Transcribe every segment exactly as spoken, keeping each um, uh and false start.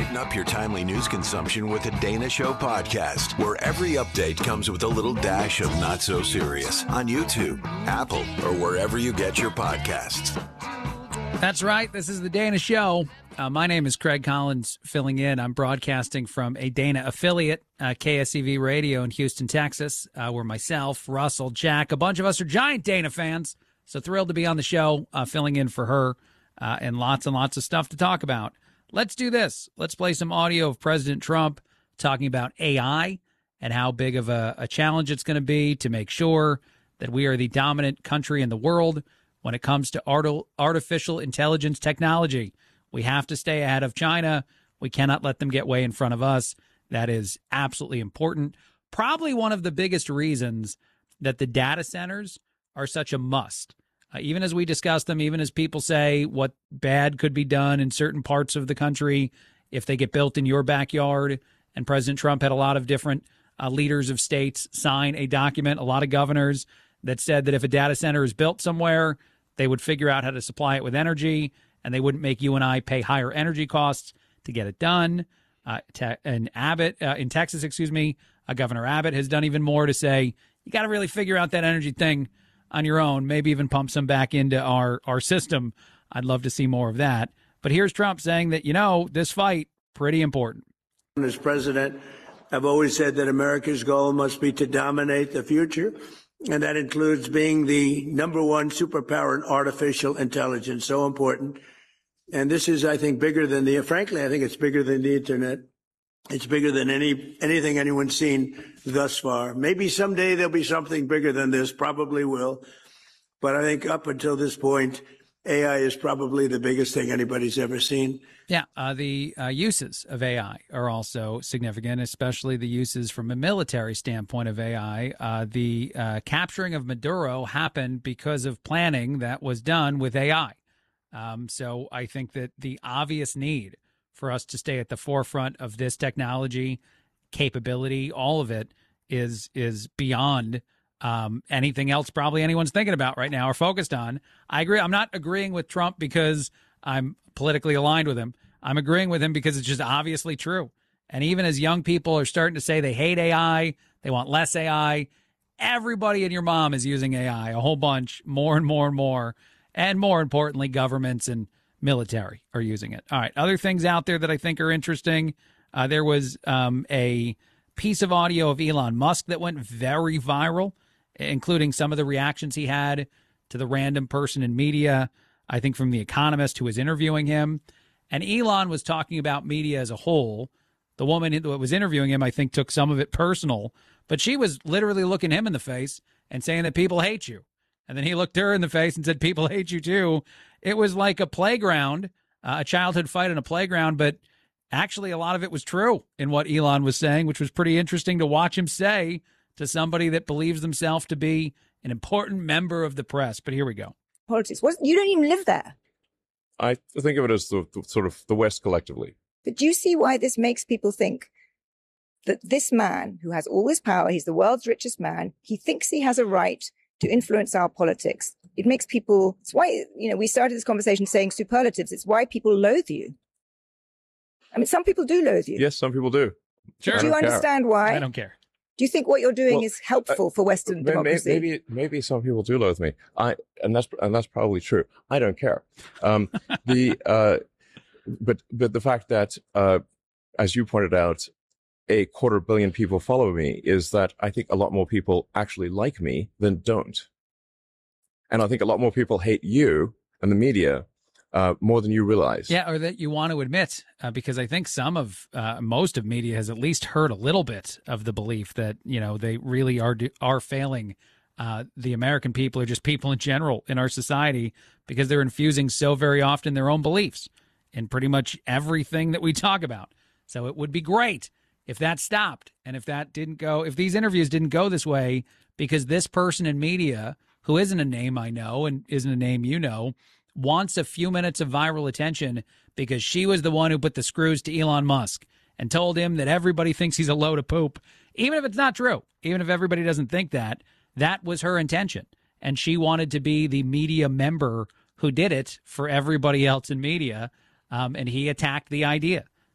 Brighten up your timely news consumption with the Dana Show podcast, where every update comes with a little dash of not so serious on YouTube, Apple, or wherever you get your podcasts. That's right. This is the Dana Show. Uh, my name is Craig Collins, filling in. I'm broadcasting from a Dana affiliate, uh, K S E V Radio in Houston, Texas, uh, where myself, Russell, Jack, a bunch of us are giant Dana fans. So thrilled to be on the show, uh, filling in for her, uh, and lots and lots of stuff to talk about. Let's do this. Let's play some audio of President Trump talking about A I and how big of a, a challenge it's going to be to make sure that we are the dominant country in the world when it comes to art- artificial intelligence technology. We have to stay ahead of China. We cannot let them get way in front of us. That is absolutely important. Probably one of the biggest reasons that the data centers are such a must. Uh, even as we discuss them, even as people say what bad could be done in certain parts of the country if they get built in your backyard. And President Trump had a lot of different uh, leaders of states sign a document, a lot of governors that said that if a data center is built somewhere, they would figure out how to supply it with energy, and they wouldn't make you and I pay higher energy costs to get it done. Uh, te- and Abbott, uh, in Texas, excuse me, uh, Governor Abbott has done even more to say, you got to really figure out that energy thing on your own, maybe even pump some back into our, our system. I'd love to see more of that. But here's Trump saying that, you know, this fight, pretty important. As president, I've always said that America's goal must be to dominate the future. And that includes being the number one superpower in artificial intelligence. So important. And this is, I think, bigger than the, frankly, I think it's bigger than the internet. It's bigger than any, anything anyone's seen thus far. Maybe someday there'll be something bigger than this, probably will. But I think up until this point, A I is probably the biggest thing anybody's ever seen. Yeah, uh, the uh, uses of A I are also significant, especially the uses from a military standpoint of A I. Uh, the uh, capturing of Maduro happened because of planning that was done with A I. Um, so I think that the obvious need for us to stay at the forefront of this technology, capability, all of it is is beyond um, anything else probably anyone's thinking about right now or focused on. I agree. I'm not agreeing with Trump because I'm politically aligned with him. I'm agreeing with him because it's just obviously true. And even as young people are starting to say they hate A I, they want less A I, everybody and your mom is using A I, a whole bunch, more and more and more. And more importantly, governments and military are using it. All right. Other things out there that I think are interesting. Uh, there was um, a piece of audio of Elon Musk that went very viral, including some of the reactions he had to the random person in media, I think from The Economist who was interviewing him. And Elon was talking about media as a whole. The woman that was interviewing him, I think, took some of it personal, but she was literally looking him in the face and saying that people hate you. And then he looked her in the face and said, people hate you too. It was like a playground, uh, a childhood fight in a playground. But actually, a lot of it was true in what Elon was saying, which was pretty interesting to watch him say to somebody that believes themselves to be an important member of the press. But here we go. Politics. You don't even live there. I think of it as the, the sort of the West collectively. But do you see why this makes people think that this man who has all this power, he's the world's richest man, he thinks he has a right to influence our politics? It makes people, it's why, you know, we started this conversation saying superlatives. It's why people loathe you. I mean, some people do loathe you. Yes, some people do. Sure. Do you understand why? I don't care. Do you think what you're doing well, is helpful uh, for Western maybe, democracy? Maybe, maybe some people do loathe me. I, and that's, and that's probably true. I don't care. Um, the, uh, but, but the fact that, uh, as you pointed out, a quarter billion people follow me is that I think a lot more people actually like me than don't. And I think a lot more people hate you and the media uh, more than you realize. Yeah, or that you want to admit, uh, because I think some of, uh, most of media has at least heard a little bit of the belief that, you know, they really are, are failing. Uh, the American people are just people in general in our society because they're infusing so very often their own beliefs in pretty much everything that we talk about. So it would be great if that stopped and if that didn't go, if these interviews didn't go this way, because this person in media, who isn't a name I know and isn't a name you know, wants a few minutes of viral attention because she was the one who put the screws to Elon Musk and told him that everybody thinks he's a load of poop. Even if it's not true, even if everybody doesn't think that, that was her intention. And she wanted to be the media member who did it for everybody else in media. Um, and he attacked the idea.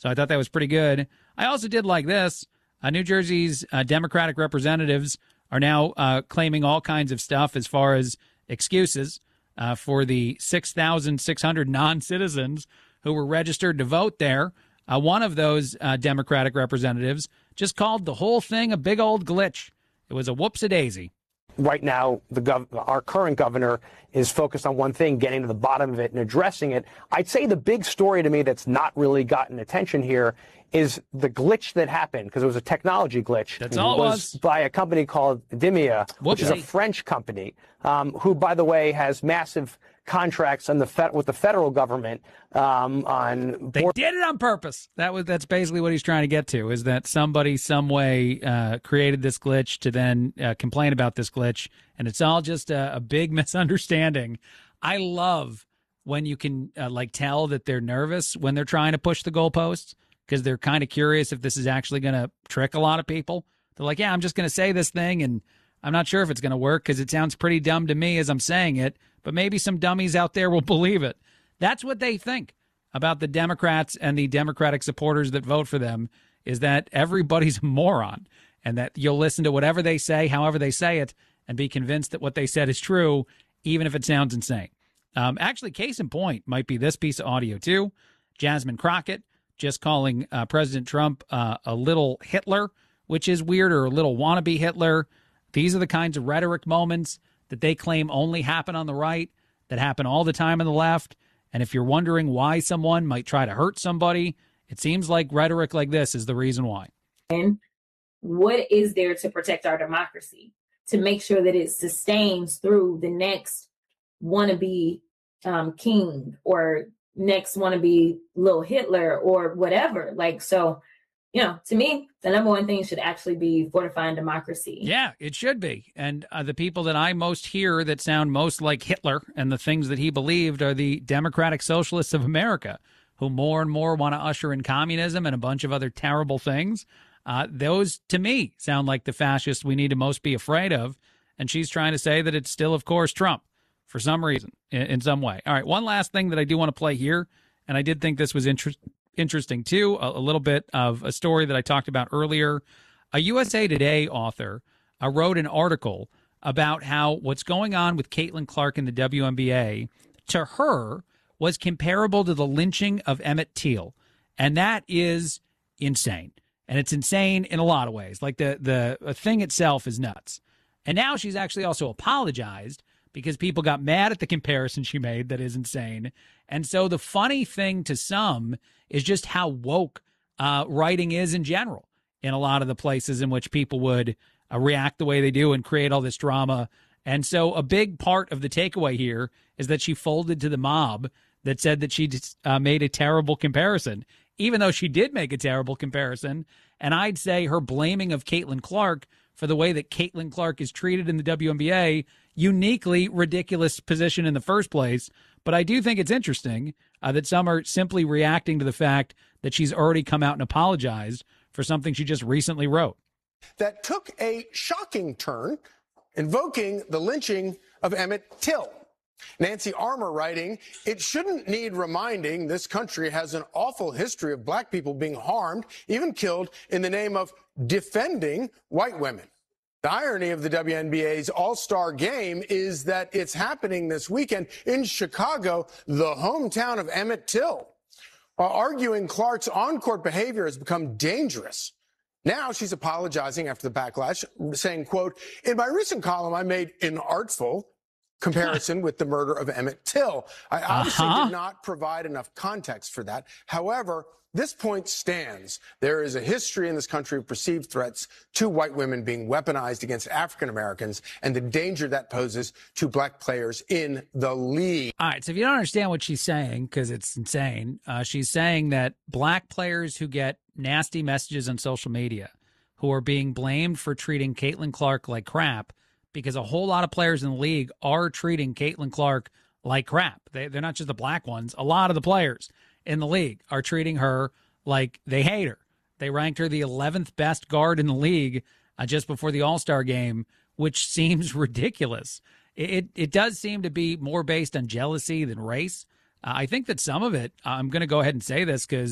So I thought that was pretty good. I also did like this. Uh, New Jersey's uh, Democratic representatives are now uh, claiming all kinds of stuff as far as excuses uh, for the six thousand six hundred non-citizens who were registered to vote there. Uh, one of those uh, Democratic representatives just called the whole thing a big old glitch. It was a whoops-a-daisy. Right now, the gov- our current governor is focused on one thing, getting to the bottom of it and addressing it. I'd say the big story to me that's not really gotten attention here is the glitch that happened, because it was a technology glitch. That's all it was. By a company called Vimeo, which is a French company, um, who, by the way, has massive contracts on the fe- with the federal government um, on. They board- did it on purpose. That was that's basically what he's trying to get to, is that somebody, some way, uh, created this glitch to then uh, complain about this glitch, and it's all just a, a big misunderstanding. I love when you can uh, like tell that they're nervous when they're trying to push the goalposts, because they're kind of curious if this is actually going to trick a lot of people. They're like, yeah, I'm just going to say this thing, and I'm not sure if it's going to work because it sounds pretty dumb to me as I'm saying it, but maybe some dummies out there will believe it. That's what they think about the Democrats and the Democratic supporters that vote for them, is that everybody's a moron, and that you'll listen to whatever they say, however they say it, and be convinced that what they said is true, even if it sounds insane. Um, actually, case in point might be this piece of audio, too. Jasmine Crockett just calling uh, President Trump uh, a little Hitler, which is weird, or a little wannabe Hitler. These are the kinds of rhetoric moments that they claim only happen on the right, that happen all the time on the left. And if you're wondering why someone might try to hurt somebody, it seems like rhetoric like this is the reason why. And what is there to protect our democracy, to make sure that it sustains through the next wannabe um, king, or next wannabe little Hitler, or whatever? Like, so, you know, to me, the number one thing should actually be fortifying democracy. Yeah, it should be. And uh, the people that I most hear that sound most like Hitler and the things that he believed are the Democratic Socialists of America, who more and more want to usher in communism and a bunch of other terrible things. Uh, those, to me, sound like the fascists we need to most be afraid of. And she's trying to say that it's still, of course, Trump for some reason, in, in some way. All right, one last thing that I do want to play here, and I did think this was interesting. Interesting, too, a, a little bit of a story that I talked about earlier. A U S A Today author uh, wrote an article about how what's going on with Caitlin Clark in the W N B A, to her, was comparable to the lynching of Emmett Till. And that is insane. And it's insane in a lot of ways. Like, the, the thing itself is nuts. And now she's actually also apologized, because people got mad at the comparison she made that is insane. And so the funny thing to some is just how woke uh, writing is in general in a lot of the places in which people would uh, react the way they do and create all this drama. And so a big part of the takeaway here is that she folded to the mob that said that she just, uh, made a terrible comparison, even though she did make a terrible comparison. And I'd say her blaming of Caitlin Clark for the way that Caitlin Clark is treated in the W N B A, uniquely ridiculous position in the first place. But I do think it's interesting uh, that some are simply reacting to the fact that she's already come out and apologized for something she just recently wrote. That took a shocking turn, invoking the lynching of Emmett Till. Nancy Armour writing, "It shouldn't need reminding this country has an awful history of black people being harmed, even killed, in the name of defending white women." The irony of the W N B A's All-Star Game is that it's happening this weekend in Chicago, the hometown of Emmett Till. While arguing Clark's on-court behavior has become dangerous, now she's apologizing after the backlash, saying, quote, "In my recent column, I made an artful comparison with the murder of Emmett Till. I obviously uh-huh. did not provide enough context for that. However, this point stands. There is a history in this country of perceived threats to white women being weaponized against African Americans, and the danger that poses to black players in the league." All right, so if you don't understand what she's saying, because it's insane, uh, she's saying that black players who get nasty messages on social media, who are being blamed for treating Caitlin Clark like crap, because a whole lot of players in the league are treating Caitlin Clark like crap. They, they're not just the black ones. A lot of the players in the league are treating her like they hate her. They ranked her the eleventh best guard in the league uh, just before the All-Star game, which seems ridiculous. It, it, it does seem to be more based on jealousy than race. Uh, I think that some of it, I'm going to go ahead and say this because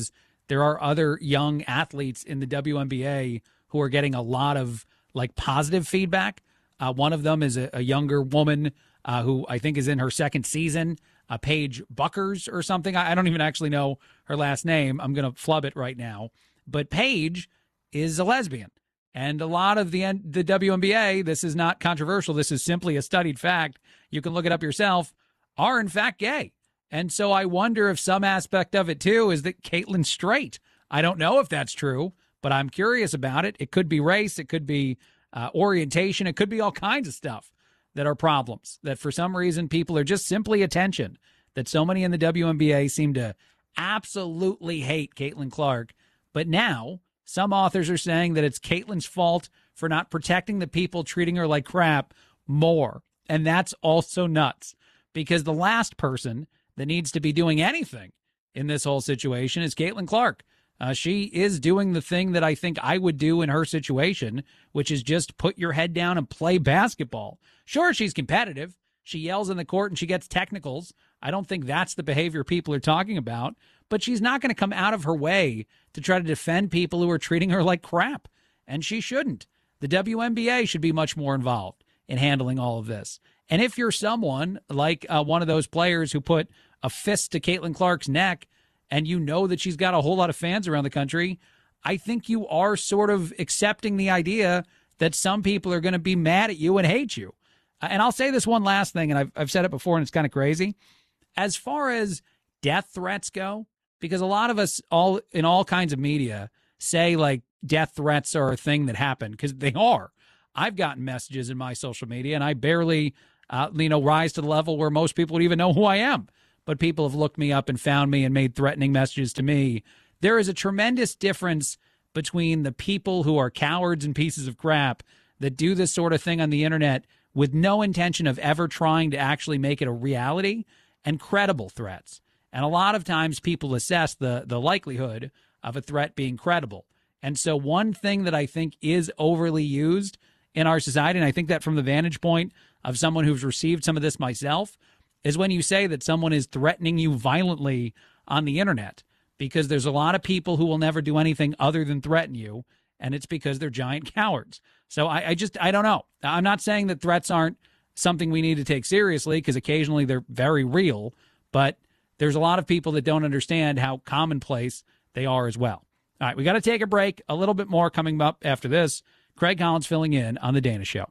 there are other young athletes in the W N B A who are getting a lot of like positive feedback. Uh, one of them is a, a younger woman uh, who I think is in her second season, uh, Paige Buckers or something. I, I don't even actually know her last name. I'm going to flub it right now. But Paige is a lesbian. And a lot of the the W N B A, this is not controversial. This is simply a studied fact. You can look it up yourself, are in fact gay. And so I wonder if some aspect of it, too, is that Caitlin's straight. I don't know if that's true, but I'm curious about it. It could be race. It could be uh, orientation. It could be all kinds of stuff that are problems, that for some reason people are just simply attention, that so many in the W N B A seem to absolutely hate Caitlin Clark. But now some authors are saying that it's Caitlin's fault for not protecting the people treating her like crap more. And that's also nuts, because the last person that needs to be doing anything in this whole situation is Caitlin Clark. Uh, she is doing the thing that I think I would do in her situation, which is just put your head down and play basketball. Sure, she's competitive. She yells in the court and she gets technicals. I don't think that's the behavior people are talking about, but she's not going to come out of her way to try to defend people who are treating her like crap, and she shouldn't. The W N B A should be much more involved in handling all of this. And if you're someone like uh, one of those players who put a fist to Caitlin Clark's neck and you know that she's got a whole lot of fans around the country, I think you are sort of accepting the idea that some people are going to be mad at you and hate you. Uh, and I'll say this one last thing, and I've, I've said it before, and it's kind of crazy. As far as death threats go, because a lot of us all in all kinds of media say like death threats are a thing that happen, because they are. I've gotten messages in my social media, and I barely, uh, you know, rise to the level where most people would even know who I am. But people have looked me up and found me and made threatening messages to me. There is a tremendous difference between the people who are cowards and pieces of crap that do this sort of thing on the internet with no intention of ever trying to actually make it a reality, and credible threats. And a lot of times people assess the the likelihood of a threat being credible. And so one thing that I think is overly used in our society, and I think that from the vantage point of someone who's received some of this myself, is when you say that someone is threatening you violently on the internet, because there's a lot of people who will never do anything other than threaten you, and it's because they're giant cowards. So I, I just, I don't know. I'm not saying that threats aren't something we need to take seriously, because occasionally they're very real, but there's a lot of people that don't understand how commonplace they are as well. All right, we got to take a break. A little bit more coming up after this. Craig Collins filling in on The Dana Show.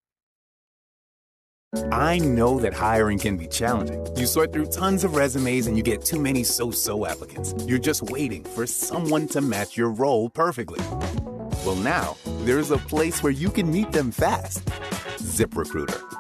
I know that hiring can be challenging. You sort through tons of resumes and you get too many so-so applicants. You're just waiting for someone to match your role perfectly. Well, now there's a place where you can meet them fast. ZipRecruiter.